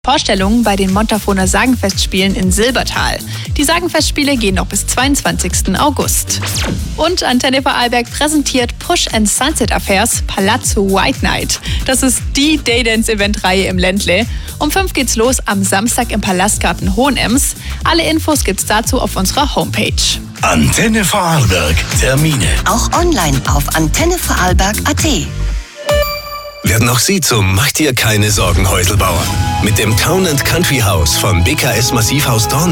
Vorstellungen bei den Montafoner Sagenfestspielen in Silbertal. Die Sagenfestspiele gehen noch bis 22. August. Und Antenne Vorarlberg präsentiert Push & Sunset Affairs Palazzo White Night. Das ist die Daydance-Event-Reihe im Ländle. Um 5 geht's los am Samstag im Palastgarten Hohenems. Alle Infos gibt's dazu auf unserer Homepage. Antenne Vorarlberg. Termine. Auch online auf antennevorarlberg.at. Werden auch Sie zum Mach dir keine Sorgen Häuselbauer. Mit dem Town & Country Haus von BKS Massivhaus Dornbirn